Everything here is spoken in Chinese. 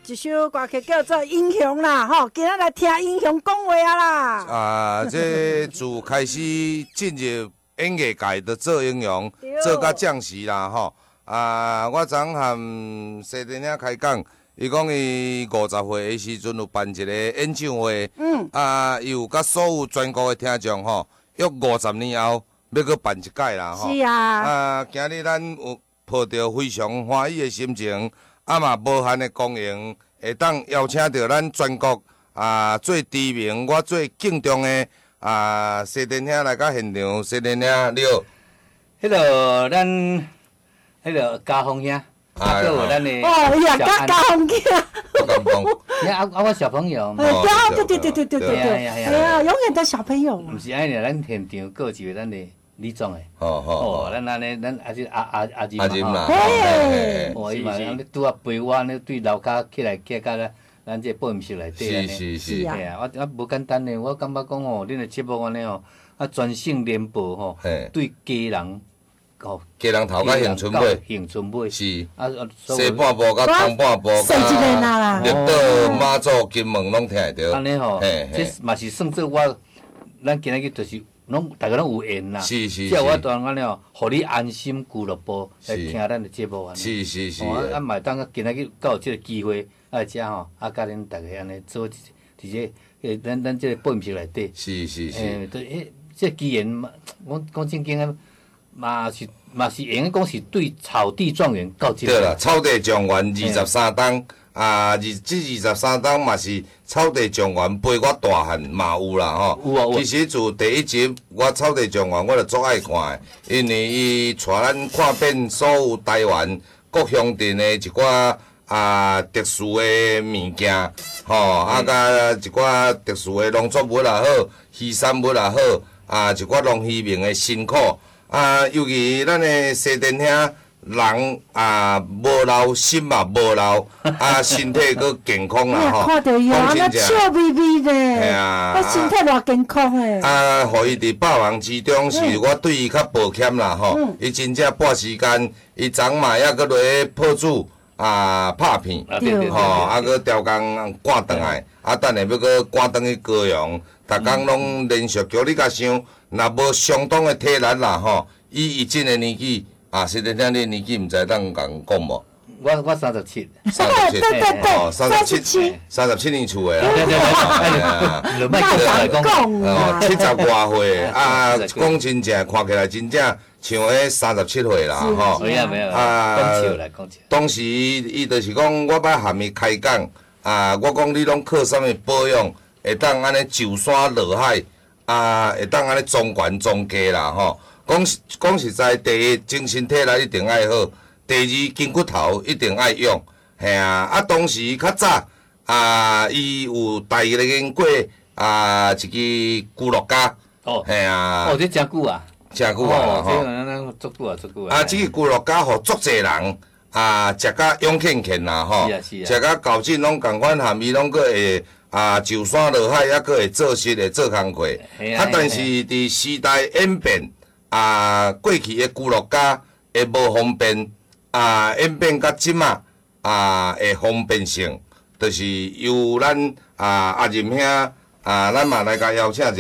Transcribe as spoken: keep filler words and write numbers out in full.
一首歌曲叫做《英雄》啦，吼，今仔来听英雄讲话啊啦。 啊，这自开始进入演艺界的做英雄，做到将士啦，吼。啊，我昨和西丁兄开讲，伊讲伊五十岁的时阵有办一个演唱会，嗯，啊，伊有甲所有全国的听众吼，约五十年后要搁办一届啦，吼。 是啊。 啊，今日咱有抱着非常欢喜的心情。啊嘛，无限的光荣，会当邀请到咱全国啊最知名、我最敬重的啊西丁兄来到现场。西丁兄，你好。 迄个咱，迄个家风兄，啊，还有咱的哦呀，家家风兄。 我感动。 你啊啊，我小朋友。 对对对对对对对对。哎呀，永远的小朋友。 毋是安尼，咱现场过一位咱的李总诶。 好好哦，咱安尼，咱阿是阿阿阿仁。 阿仁啦。 嘿。 哦，伊嘛安尼拄啊陪我安尼对楼骹起来起甲咱咱这保险室内底安尼。 是是是。 嘿啊，我我无简单诶，我感觉讲吼，恁诶节目安尼吼，啊全省联播吼，对家人。哦， 家人头甲杏春尾， 杏春尾是啊， 西半部甲东半部甲绿岛、马祖、金门拢听会到。 安尼吼，这嘛是算做我，咱今仔日就是拢大家拢有缘啦。 是是是。 即我当安尼吼，互你安心俱乐部来听咱的节目安尼。 是是是。 哦，啊，嘛当今仔日够有即个机会来遮吼，啊，甲恁大家安尼做伫这诶，咱咱即个保险室内底。 是是是。 诶，对，诶，这机缘嘛，我讲正经诶。嘛是嘛是，应该讲是对草地状元到即个。 对啦，草地状元二十三档，啊，二这二十三档嘛是草地状元陪我大汉嘛有啦吼。 有啊有。 其实自第一集我草地状元我就足爱看的，因为伊带咱看遍所有台湾各乡镇的一寡啊特殊的物件，吼，啊甲一寡特殊的农作物也好，渔产物也好，啊一寡农渔民的辛苦。啊，尤其咱的西丁兄人啊，无老心嘛无老，啊身体佫健康啦吼。 看到伊安尼笑眯眯的， 嘿啊， 啊身体偌健康诶。 啊，互伊伫百忙之中，是我对伊较抱歉啦吼。伊真正拨时间，伊昨嘛还佫落去泡煮啊拍片，吼，啊佫调工赶转来，啊等下要佫赶转去高雄，逐工拢连续叫你甲想。若无相当的体力啦吼，以伊这个年纪啊，西丁兄你年纪毋知当共讲无？ 我我三十七。 三十七，哦，三十七，三十七年厝的啦。 对对对，就莫来讲。 哦，七十外岁啊，讲真正看起来真正像迄三十七岁啦吼。 没有没有。啊，讲笑来讲笑。 当时伊就是讲，我捌含伊开讲啊，我讲你拢靠啥物保养，会当安尼就山落海。啊，会当安尼中悬中低啦吼。讲讲实在，第一精神体力一定爱好，第二筋骨头一定爱用，嘿啊。啊，当时较早啊，伊有带领过啊一支咕噜家， 哦， 嘿啊。 哦，这真久啊， 真久啊吼。这个足久啊，足久啊。 啊，这个咕噜家互足侪人啊，食甲勇健健啦吼，食甲搞劲拢共款含伊拢个会。啊，就山落海，还佫会做事，会做工课。啊，但是伫时代演变，啊，过去的娱乐家会无方便，啊，演变到即马，啊，会方便性，就是由咱啊阿仁兄啊，咱嘛来甲邀请者。